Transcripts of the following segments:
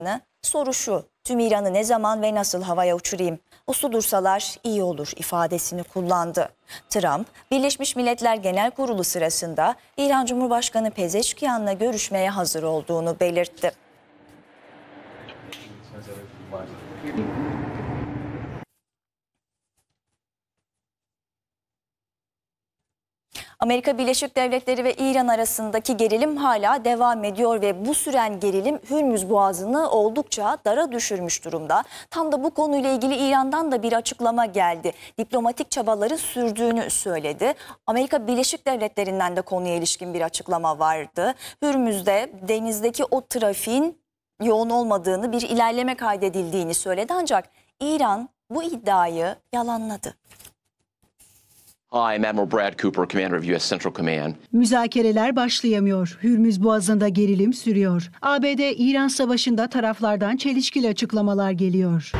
Soru şu: tüm İran'ı ne zaman ve nasıl havaya uçurayım? Uslu dursalar iyi olur ifadesini kullandı. Trump, Birleşmiş Milletler Genel Kurulu sırasında İran Cumhurbaşkanı Pezeşkiyan'la görüşmeye hazır olduğunu belirtti. Amerika Birleşik Devletleri ve İran arasındaki gerilim hala devam ediyor ve bu süren gerilim Hürmüz Boğazı'nı oldukça dara düşürmüş durumda. Tam da bu konuyla ilgili İran'dan da bir açıklama geldi. Diplomatik çabaları sürdüğünü söyledi. Amerika Birleşik Devletleri'nden de konuya ilişkin bir açıklama vardı. Hürmüz'de denizdeki o trafiğin yoğun olmadığını, bir ilerleme kaydedildiğini söyledi, ancak İran bu iddiayı yalanladı. Hi, I'm Admiral Brad Cooper, Commander of U.S. Central Command. Müzakereler başlayamıyor. Hürmüz Boğazı'nda gerilim sürüyor. ABD-İran savaşında taraflardan çelişkili açıklamalar geliyor.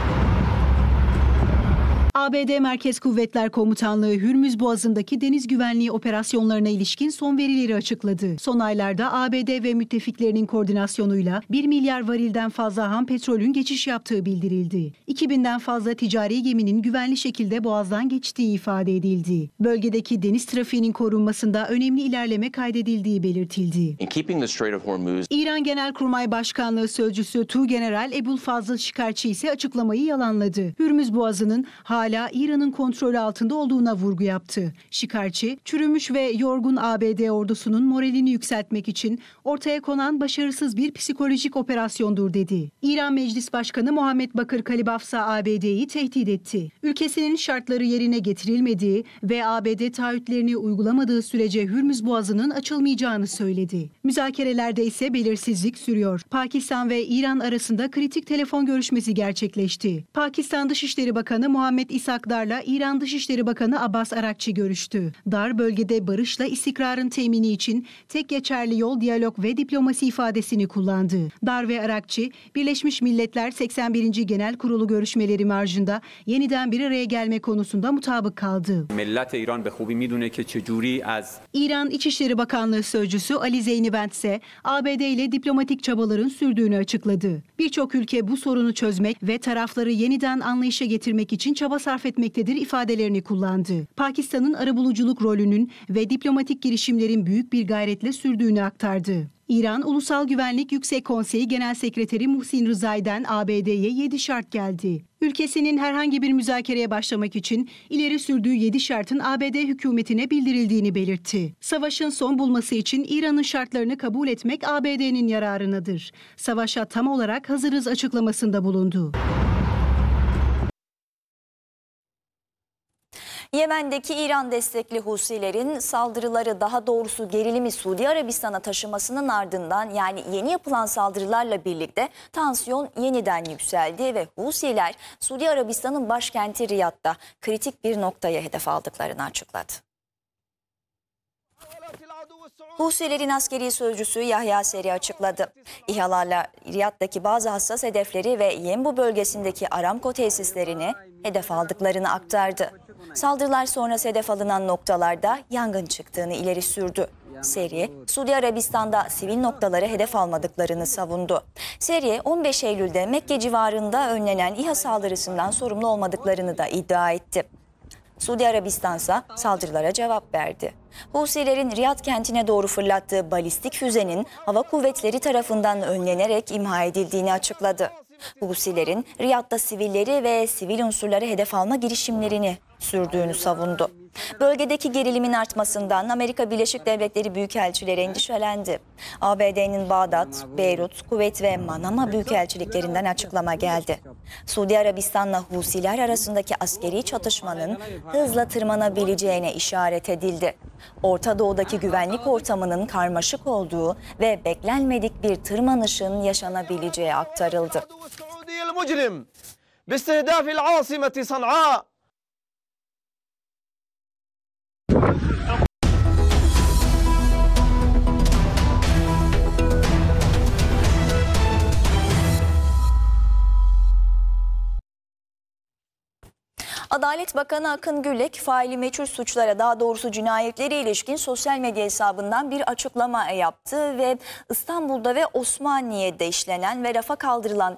ABD Merkez Kuvvetler Komutanlığı Hürmüz Boğazı'ndaki deniz güvenliği operasyonlarına ilişkin son verileri açıkladı. Son aylarda ABD ve müttefiklerinin koordinasyonuyla 1 milyar varilden fazla ham petrolün geçiş yaptığı bildirildi. 2000'den fazla ticari geminin güvenli şekilde Boğaz'dan geçtiği ifade edildi. Bölgedeki deniz trafiğinin korunmasında önemli ilerleme kaydedildiği belirtildi. İran Genelkurmay Başkanlığı Sözcüsü Tuğgeneral Ebu'l-Fazıl Şikarçi ise açıklamayı yalanladı. Hürmüz Boğazı'nın hala İran'ın kontrolü altında olduğuna vurgu yaptı. Şikarçi, çürümüş ve yorgun ABD ordusunun moralini yükseltmek için ortaya konan başarısız bir psikolojik operasyondur dedi. İran Meclis Başkanı Muhammed Bakır Kalibaf ise ABD'yi tehdit etti. Ülkesinin şartları yerine getirilmediği ve ABD taahhütlerini uygulamadığı sürece Hürmüz Boğazı'nın açılmayacağını söyledi. Müzakerelerde ise belirsizlik sürüyor. Pakistan ve İran arasında kritik telefon görüşmesi gerçekleşti. Pakistan Dışişleri Bakanı Muhammed İshak Dar'la İran Dışişleri Bakanı Abbas Arakçi görüştü. Dar, bölgede barışla istikrarın temini için tek geçerli yol diyalog ve diplomasi ifadesini kullandı. Dar ve Arakçi, Birleşmiş Milletler 81. Genel Kurulu görüşmeleri marjında yeniden bir araya gelme konusunda mutabık kaldı. İran İçişleri Bakanlığı Sözcüsü Ali Zeynibend ise ABD ile diplomatik çabaların sürdüğünü açıkladı. Birçok ülke bu sorunu çözmek ve tarafları yeniden anlayışa getirmek için çaba sarf etmektedir ifadelerini kullandı. Pakistan'ın arabuluculuk rolünün ve diplomatik girişimlerin büyük bir gayretle sürdüğünü aktardı. İran Ulusal Güvenlik Yüksek Konseyi Genel Sekreteri Muhsin Rızai'den ABD'ye 7 şart geldi. Ülkesinin herhangi bir müzakereye başlamak için ileri sürdüğü 7 şartın ABD hükümetine bildirildiğini belirtti. Savaşın son bulması için İran'ın şartlarını kabul etmek ABD'nin yararınadır. Savaşa tam olarak hazırız açıklamasında bulundu. Yemen'deki İran destekli Husilerin saldırıları, daha doğrusu gerilimi Suudi Arabistan'a taşımasının ardından, yani yeni yapılan saldırılarla birlikte tansiyon yeniden yükseldi ve Husiler Suudi Arabistan'ın başkenti Riyad'da kritik bir noktaya hedef aldıklarını açıkladı. Husilerin askeri sözcüsü Yahya Seri açıkladı. İHA'larla Riyad'daki bazı hassas hedefleri ve Yenbu bölgesindeki Aramco tesislerini hedef aldıklarını aktardı. Saldırılar sonrası hedef alınan noktalarda yangın çıktığını ileri sürdü. Seri, Suudi Arabistan'da sivil noktaları hedef almadıklarını savundu. Seri, 15 Eylül'de Mekke civarında önlenen İHA saldırısından sorumlu olmadıklarını da iddia etti. Suudi Arabistan ise saldırılara cevap verdi. Husilerin Riyad kentine doğru fırlattığı balistik füzenin hava kuvvetleri tarafından önlenerek imha edildiğini açıkladı. Husilerin Riyad'da sivilleri ve sivil unsurları hedef alma girişimlerini sürdüğünü savundu. Bölgedeki gerilimin artmasından Amerika Birleşik Devletleri büyükelçileri endişelendi. ABD'nin Bağdat, Beyrut, Kuveyt ve Manama büyükelçiliklerinden açıklama geldi. Suudi Arabistan'la Husiler arasındaki askeri çatışmanın hızla tırmanabileceğine işaret edildi. Orta Doğu'daki güvenlik ortamının karmaşık olduğu ve beklenmedik bir tırmanışın yaşanabileceği aktarıldı. Adalet Bakanı Akın Gürlek, faili meçhul suçlara, daha doğrusu cinayetlere ilişkin sosyal medya hesabından bir açıklama yaptı ve İstanbul'da ve Osmaniye'de işlenen ve rafa kaldırılan